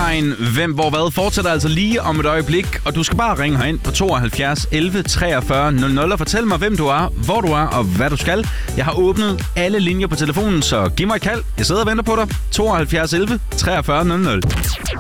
Deadline Hvem Hvor Hvad fortsætter altså lige om et øjeblik, og du skal bare ringe herind på 72 11 43 00 og fortæl mig, hvem du er, hvor du er og hvad du skal. Jeg har åbnet alle linjer på telefonen, så giv mig et kald. Jeg sidder og venter på dig. 72 11 43 00.